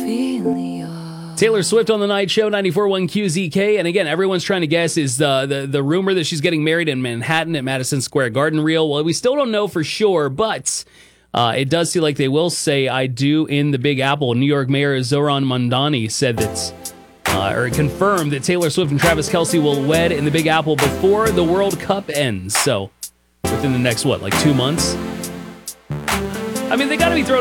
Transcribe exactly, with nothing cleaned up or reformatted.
Taylor Swift on the Night Show, ninety-four point one Q Z K. And again, everyone's trying to guess is the, the, the rumor that she's getting married in Manhattan at Madison Square Garden real? Well, we still don't know for sure, but uh, it does seem like they will say I do in the Big Apple. New York Mayor Zohran Mamdani said that, uh, or confirmed that Taylor Swift and Travis Kelce will wed in the Big Apple before the World Cup ends. So within the next, what, like two months? I mean, they got to be throwing